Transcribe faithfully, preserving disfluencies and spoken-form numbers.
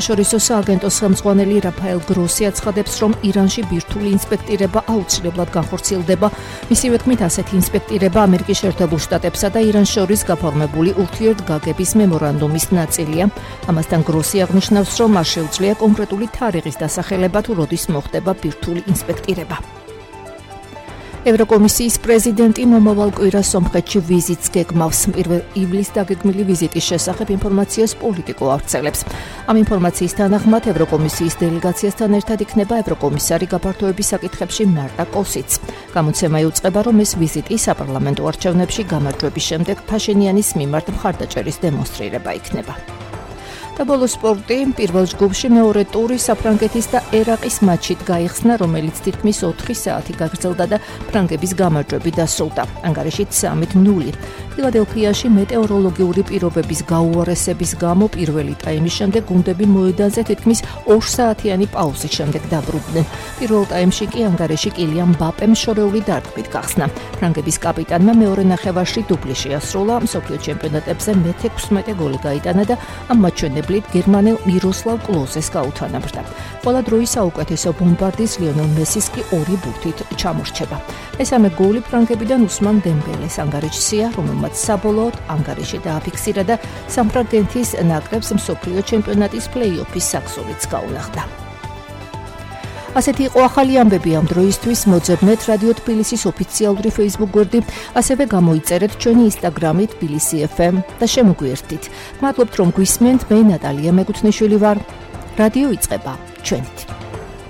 შორისო სააგენტოს ხელმძღვანელი რაფაელ გროსი აცხადებს, რომ ირანში ბირთვული ინსპექტირება აუცილებლად განხორციელდება. მისივე თქმით, ასეთი ინსპექტირება ამერიკის შეერთებულ შტატებსა და ირანს შორის გაფორმებული ურთიერთგაგების მემორანდუმის ნაწილია. ამასთან გროსი აღნიშნავს, რომ არ შეუძლია კონკრეტული თარიღის დასახელება, თუ როდის მოხდება ბირთვული ინსპექტირება. ევროკომისიის პრეზიდენტი მომავალ კვირას სომხეთში ვიზიტს გეგმავს. პირველ ივლისს დაგეგმილი ვიზიტის შესახებ ინფორმაციას პოლიტიკო ავრცელებს. ამ ინფორმაციის თანახმად ევროკომისიის დელეგაციასთან ერთად იქნება ევროკომისარი გაფართოების საკითხებში მარტა კოსიც. გამოცემა იუწყება, რომ ეს ვიზიტი საპარლამენტო არჩევნებში გამარჯვების შემდეგ ფაშინიანის მიმართ მხარდაჭერის დემონსტრირება იქნება. და ბოლო სპორტი, პირველ ჯგუფში მეორე ტური საფრანგეთის და ერაყის მატჩით გაიხსნა, რომელიც თითქმის ოთხი საათი გაგრძელდა და ფრანგების გამარჯვებით დასრულდა. ანგარიშით სამით ნული. ფილადელფიაში მეტეოროლოგიური პირობების გაუარესების გამო პირველი ტაიმის შემდეგ გუნდები მოედანზე თითქმის ორსაათიანი პაუზის შემდეგ დაბრუნდნენ. პირველ ტაიმში კი ანგარიში კილიან მბაპემ შორეული დარტყმით გახსნა. ფრანგების კაპიტანმა მეორე ნახევარში დუბლი შეასრულა, მსოფლიო ჩემპიონატებზე მეთექვსმეტე გოლი გაიტანა და ამ მაჩვენებლით გერმანელ მიროსლავ კლოზეს გაუთანაბრდა. ყველა დროის საუკეთესო ბომბარდის ლიონელ მესის კი ორი ბურთით ჩამორჩება. მესამე გოლი ფრანგებიდან უსმან დემბელეს ანგარიშია, რომელმაც საბოლოოდ ანგარიში დააფიქსირა და სამფრანგეთის ნაკრებს მსოფლიო ჩემპიონატის პლეი-ოფის საქსურიც გაუნახდა. ასეთი იყო ახალი ამბები ამ დროისთვის. მოძებნეთ რადიო თბილისის ოფიციალური Facebook გვერდი, ასევე გამოიწერეთ ჩვენი Instagram-ი თბილისი ეფ ემ და შემოგვიერთდით. მადლობთ, რომ გვისმენთ. მე ნატალია მეგუთნიშვილი ვარ. რადიო იწყება ჩვენით.